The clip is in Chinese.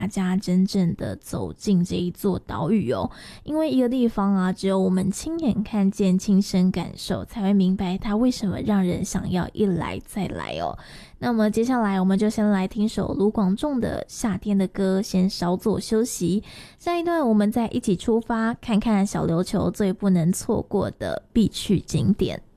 大家真正的走进这一座岛屿哦。因为一个地方啊，只有我们亲眼看见、亲身感受，才会明白它为什么让人想要一来再来哦。那么接下来我们就先来听首卢广仲的夏天的歌，先稍作休息。下一段我们再一起出发，看看小琉球最不能错过的必去景点。